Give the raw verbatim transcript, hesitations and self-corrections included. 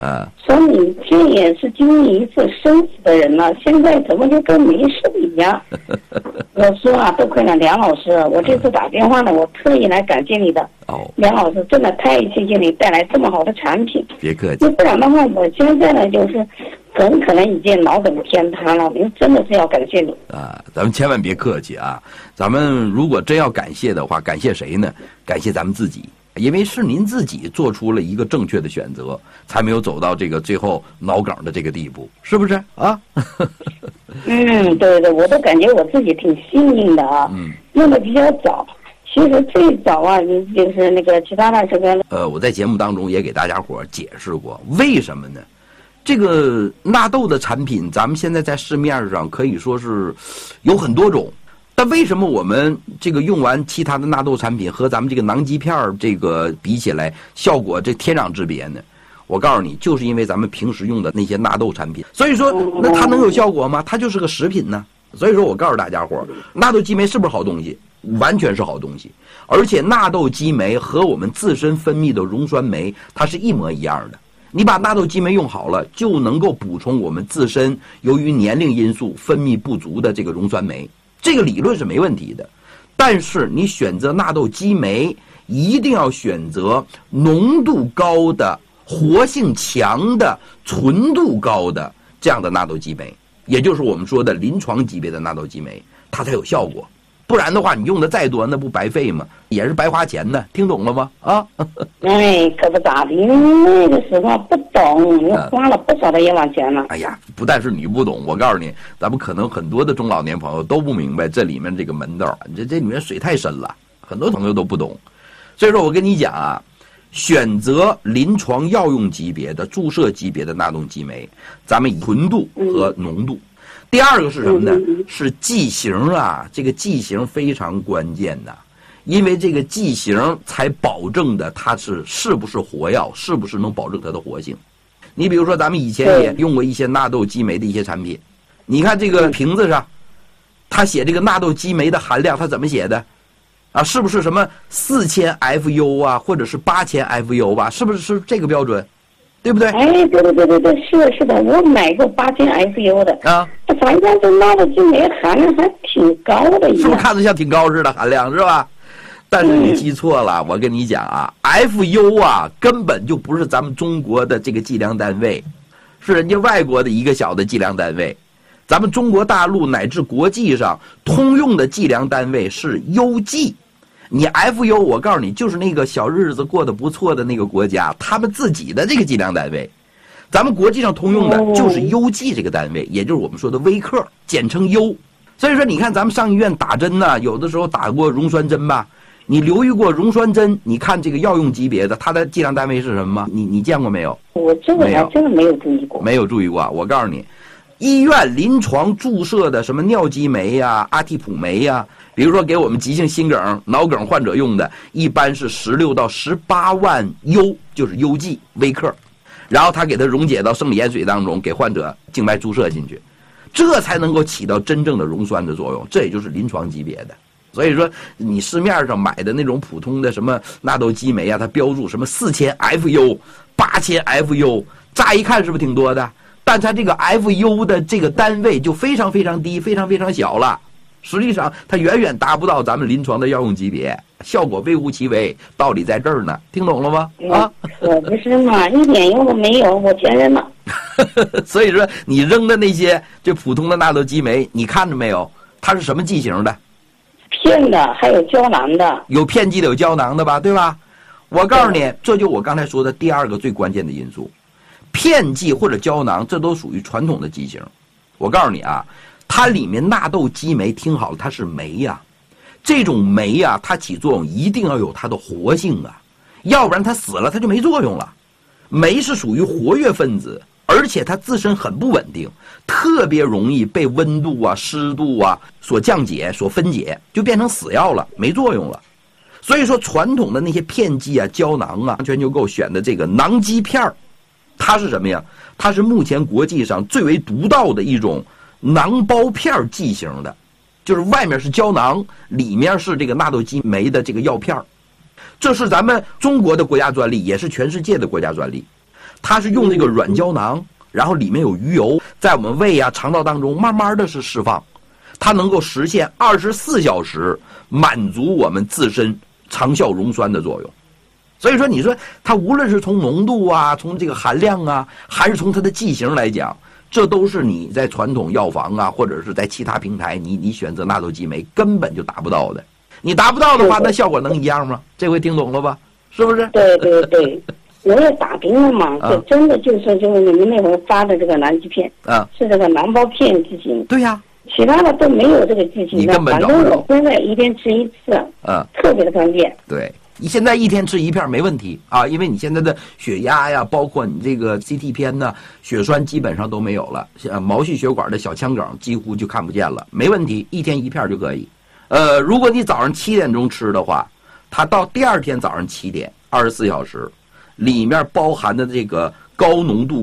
啊， 说你这也是经历一次生死的人了，现在怎么就跟没事一样？我说啊，多亏了梁老师，我这次打电话呢，我特意来感谢你的。哦，梁老师真的太谢谢你带来这么好的产品。 别客气。 不然的话，我现在呢就是很可能已经脑梗偏瘫了。您真的是要感谢你啊！咱们千万别客气啊！咱们如果真要感谢的话，感谢谁呢？感谢咱们自己。因为是您自己做出了一个正确的选择，才没有走到这个最后脑梗的这个地步，是不是啊？ 嗯，对对，我都感觉我自己挺幸运的啊。嗯，用的比较早，其实最早啊，就是那个其他的这个。 呃，我在节目当中也给大家伙解释过，为什么呢？这个纳豆的产品，咱们现在在市面上可以说是有很多种。但为什么我们这个用完其他的纳豆产品和咱们这个囊基片这个比起来，效果这天壤之别呢？我告诉你，就是因为咱们平时用的那些纳豆产品，所以说那它能有效果吗？它就是个食品呢。所以说我告诉大家伙，纳豆激酶是不是好东西？完全是好东西，而且纳豆激酶和我们自身分泌的溶酸酶，它是一模一样的。你把纳豆激酶用好了，就能够补充我们自身由于年龄因素分泌不足的这个溶酸酶。这个理论是没问题的，但是你选择纳豆激酶一定要选择浓度高的、活性强的、纯度高的这样的纳豆激酶，也就是我们说的临床级别的纳豆激酶，它才有效果。不然的话，你用的再多，那不白费吗？也是白花钱呢。听懂了吗？啊？ 哎，可不咋的，因为那个时候不懂，我花了不少的冤枉钱了。 哎呀，不但是你不懂，我告诉你，咱们可能很多的中老年朋友都不明白这里面这个门道，这这里面水太深了，很多朋友都不懂。所以说我跟你讲啊，选择临床药用级别的、注射级别的纳豆激酶，咱们以纯度和浓度。嗯，第二个是什么呢？是剂型啊，这个剂型非常关键的，因为这个剂型才保证的它是是不是活药，是不是能保证它的活性。你比如说咱们以前也用过一些纳豆激酶的一些产品，你看这个瓶子上它写这个纳豆激酶的含量，它怎么写的啊？是不是什么四千 F U 啊，或者是八千 F U 吧？是不是是这个标准？对不对？ 哎，对对对对对，是的，是的，我买过八千 F U 的啊，反正这纳豆激酶含量还挺高的， 是不是看着像挺高似的含量是吧？但是你记错了，嗯、我跟你讲啊 ，F U 啊根本就不是咱们中国的这个计量单位，是人家外国的一个小的计量单位。咱们中国大陆乃至国际上通用的计量单位是 U G。你 F U 我告诉你，就是那个小日子过得不错的那个国家，他们自己的这个计量单位。咱们国际上通用的就是 U G 这个单位，也就是我们说的微克，简称 U。所以说，你看咱们上医院打针呢，有的时候打过溶酸针吧？你留意过溶酸针？你看这个药用级别的，它的计量单位是什么吗？你你见过没有？ 我这个还真的没有注意过。 没有注意过，我告诉你，医院临床注射的什么尿激酶呀、阿替普酶呀。比如说给我们急性心梗、脑梗患者用的，一般是十六到十八万 U， 就是 U G 微克，然后他给它溶解到生理盐水当中，给患者静脉注射进去，这才能够起到真正的溶酸的作用，这也就是临床级别的。所以说，你市面上买的那种普通的什么纳豆激酶啊，它标注什么四千 F U、八千 F U， 乍一看是不是挺多的？但它这个 F U 的这个单位就非常非常低，非常非常小了。实际上，它远远达不到咱们临床的药用级别，效果微乎其微，道理在这儿呢。听懂了吗？啊， 可不是嘛，一点用都没有，我全扔了。 所以说，你扔的那些这普通的纳豆激酶，你看着没有？它是什么剂型的？ 片的，还有胶囊的。 有片剂的，有胶囊的吧？对吧？我告诉你，这就我刚才说的第二个最关键的因素，片剂或者胶囊，这都属于传统的剂型。我告诉你啊。它里面纳豆激酶，听好了，它是酶呀、啊，这种酶呀、啊，它起作用一定要有它的活性啊，要不然它死了它就没作用了。酶是属于活跃分子，而且它自身很不稳定，特别容易被温度啊、湿度啊所降解、所分解，就变成死药了，没作用了。所以说，传统的那些片剂啊、胶囊啊，全球购选的这个囊基片它是什么呀？它是目前国际上最为独到的一种。囊包片剂型的，就是外面是胶囊，里面是这个纳豆激酶的这个药片，这是咱们中国的国家专利，也是全世界的国家专利。 它是用这个软胶囊，然后里面有鱼油，在我们胃啊、肠道当中慢慢的是释放，它能够实现二十四小时满足我们自身长效溶栓的作用。所以说，你说它无论是从浓度啊，从这个含量啊，还是从它的剂型来讲，这都是你在传统药房啊，或者是在其他平台，你你选择纳豆激酶根本就达不到的。你达不到的话，那效果能一样吗？这回听懂了吧？是不是？ 对对对，我也打听了嘛，就真的就是就是你们那会儿发的这个蓝基片，啊，是这个囊包片剂型。 对呀、啊， 其他的都没有这个剂型的，反正我现在一天吃一次， 啊， 特别的方便。 对。你现在一天吃一片没问题啊，因为你现在的血压呀，包括你这个 C T 片呢，血栓基本上都没有了，像毛细血管的小腔梗几乎就看不见了，没问题，一天一片就可以。呃，如果你早上七点钟吃的话，它到第二天早上七点，二十四小时，里面包含的这个高浓度